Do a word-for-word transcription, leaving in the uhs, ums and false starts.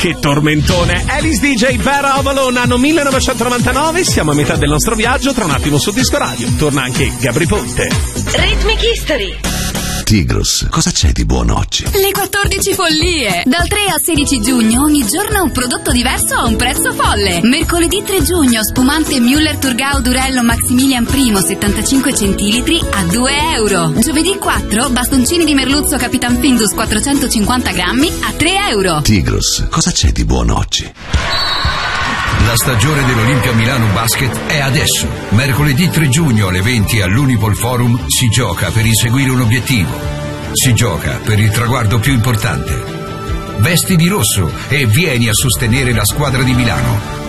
Che tormentone! Alice D J, Vera Avalon, anno millenovecentonovantanove, siamo a metà del nostro viaggio, tra un attimo su Disco Radio. Torna anche Gabri Ponte. Rhythmic History. Tigros, cosa c'è di buono oggi? Le quattordici follie! Dal tre al sedici giugno ogni giorno un prodotto diverso a un prezzo folle. Mercoledì tre giugno spumante Müller Thurgau Durello Maximilian I settantacinque centilitri a due euro. Giovedì quattro bastoncini di merluzzo Capitan Findus quattrocentocinquanta grammi a tre euro. Tigros, cosa c'è di buono oggi? La stagione dell'Olimpia Milano Basket è adesso. Mercoledì tre giugno alle venti all'Unipol Forum si gioca per inseguire un obiettivo. Si gioca per il traguardo più importante. Vesti di rosso e vieni a sostenere la squadra di Milano.